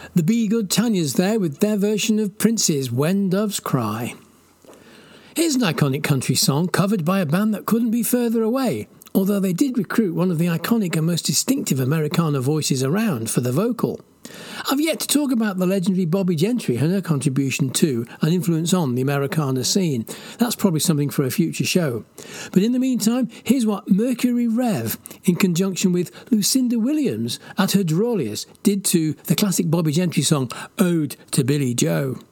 The Be Good Tanya's there with their version of Prince's When Doves Cry. Here's an iconic country song covered by a band that couldn't be further away, although they did recruit one of the iconic and most distinctive Americana voices around for the vocal. I've yet to talk about the legendary Bobbie Gentry and her contribution to and influence on the Americana scene. That's probably something for a future show. But in the meantime, here's what Mercury Rev, in conjunction with Lucinda Williams at her drawliest, did to the classic Bobbie Gentry song Ode to Billy Joe.